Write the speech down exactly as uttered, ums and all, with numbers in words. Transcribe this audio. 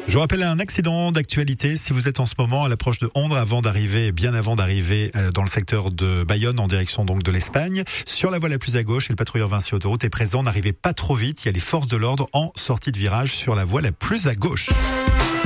Je vous rappelle un accident d'actualité. Si vous êtes en ce moment à l'approche de Ondres, avant d'arriver, bien avant d'arriver dans le secteur de Bayonne, en direction donc de l'Espagne, sur la voie la plus à gauche, et le patrouilleur Vinci Autoroute est présent. N'arrivez pas trop vite. Il y a les forces de l'ordre en sortie de virage sur la voie la plus à gauche.